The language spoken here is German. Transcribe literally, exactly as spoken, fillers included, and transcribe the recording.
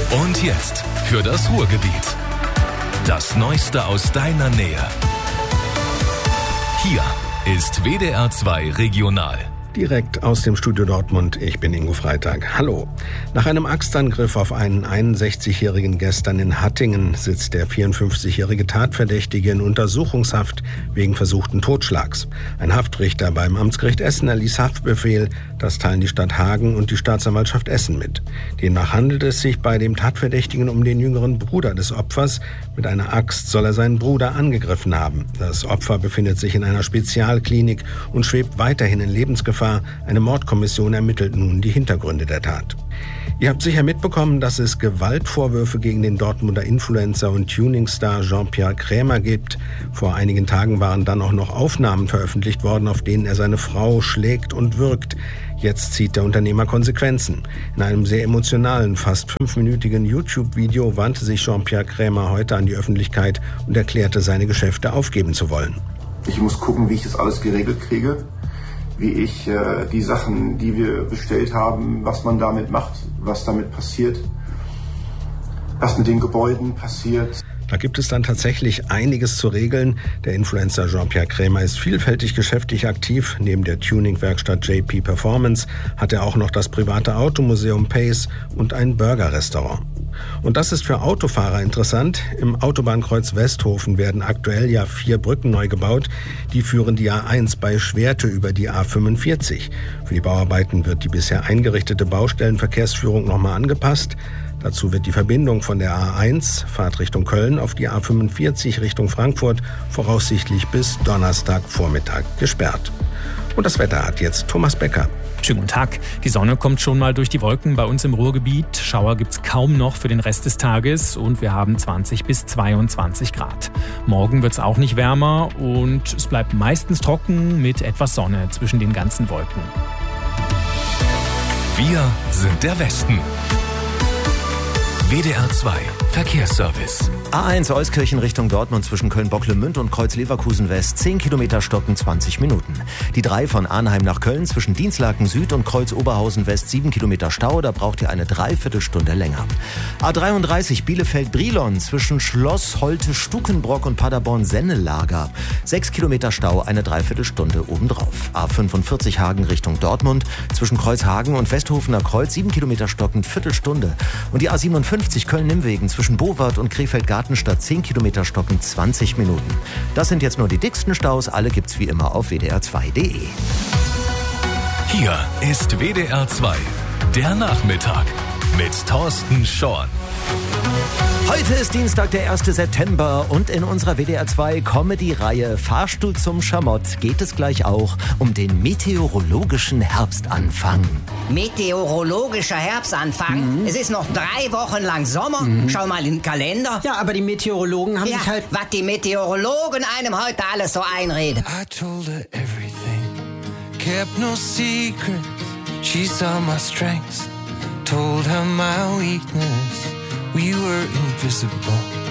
Und jetzt für das Ruhrgebiet. Das Neueste aus deiner Nähe. Hier ist W D R zwei Regional. Direkt aus dem Studio Dortmund, ich bin Ingo Freitag. Hallo. Nach einem Axtangriff auf einen einundsechzigjährigen gestern in Hattingen sitzt der vierundfünfzigjährige Tatverdächtige in Untersuchungshaft wegen versuchten Totschlags. Ein Haftrichter beim Amtsgericht Essen erließ Haftbefehl, das teilen die Stadt Hagen und die Staatsanwaltschaft Essen mit. Demnach handelt es sich bei dem Tatverdächtigen um den jüngeren Bruder des Opfers. Mit einer Axt soll er seinen Bruder angegriffen haben. Das Opfer befindet sich in einer Spezialklinik und schwebt weiterhin in Lebensgefahr. Eine Mordkommission ermittelt nun die Hintergründe der Tat. Ihr habt sicher mitbekommen, dass es Gewaltvorwürfe gegen den Dortmunder Influencer und Tuningstar Jean-Pierre Krämer gibt. Vor einigen Tagen waren dann auch noch Aufnahmen veröffentlicht worden, auf denen er seine Frau schlägt und würgt. Jetzt zieht der Unternehmer Konsequenzen. In einem sehr emotionalen, fast fünfminütigen YouTube-Video wandte sich Jean-Pierre Krämer heute an die Öffentlichkeit und erklärte, seine Geschäfte aufgeben zu wollen. Ich muss gucken, wie ich das alles geregelt kriege. Wie ich äh, die Sachen, die wir bestellt haben, was man damit macht, was damit passiert, was mit den Gebäuden passiert. Da gibt es dann tatsächlich einiges zu regeln. Der Influencer Jean-Pierre Krämer ist vielfältig geschäftlich aktiv. Neben der Tuning-Werkstatt J P Performance hat er auch noch das private Automuseum Pace und ein Burger-Restaurant. Und das ist für Autofahrer interessant. Im Autobahnkreuz Westhofen werden aktuell ja vier Brücken neu gebaut. Die führen die A eins bei Schwerte über die A fünfundvierzig. Für die Bauarbeiten wird die bisher eingerichtete Baustellenverkehrsführung nochmal angepasst. Dazu wird die Verbindung von der A eins, Fahrt Richtung Köln, auf die A fünfundvierzig Richtung Frankfurt voraussichtlich bis Donnerstagvormittag gesperrt. Und das Wetter hat jetzt Thomas Becker. Schönen guten Tag. Die Sonne kommt schon mal durch die Wolken bei uns im Ruhrgebiet. Schauer gibt's kaum noch für den Rest des Tages und wir haben zwanzig bis zweiundzwanzig Grad. Morgen wird's auch nicht wärmer und es bleibt meistens trocken mit etwas Sonne zwischen den ganzen Wolken. Wir sind der Westen. W D R zwei Verkehrsservice. A eins Euskirchen Richtung Dortmund zwischen Köln-Bocklemünd und Kreuz-Leverkusen West, zehn Kilometer stocken, zwanzig Minuten. Die drei von Arnheim nach Köln zwischen Dienstlaken Süd und Kreuz-Oberhausen West, sieben Kilometer Stau, da braucht ihr eine Dreiviertelstunde länger. A dreiunddreißig Bielefeld-Brilon zwischen Schloss Holte-Stukenbrock und Paderborn-Sennelager, sechs Kilometer Stau, eine Dreiviertelstunde obendrauf. A fünfundvierzig Hagen Richtung Dortmund zwischen Kreuzhagen und Westhofener Kreuz, sieben Kilometer stocken, Viertelstunde. Und die A siebenundfünfzig Köln-Nimwegen zwischen Bowart und Krefeld-Gartenstadt, zehn Kilometer stocken, zwanzig Minuten. Das sind jetzt nur die dicksten Staus, alle gibt's wie immer auf w d r zwei punkt d e. Hier ist W D R zwei, der Nachmittag mit Thorsten Schorn. Heute ist Dienstag, der erste September und in unserer W D R zwei Comedy-Reihe Fahrstuhl zum Schamott geht es gleich auch um den meteorologischen Herbstanfang. Meteorologischer Herbstanfang? Mhm. Es ist noch drei Wochen lang Sommer. Mhm. Schau mal in den Kalender. Ja, aber die Meteorologen haben ja, sich halt... was die Meteorologen einem heute alles so einreden. I told her everything, kept no secrets. She saw my strengths, told her my weakness. We were invisible.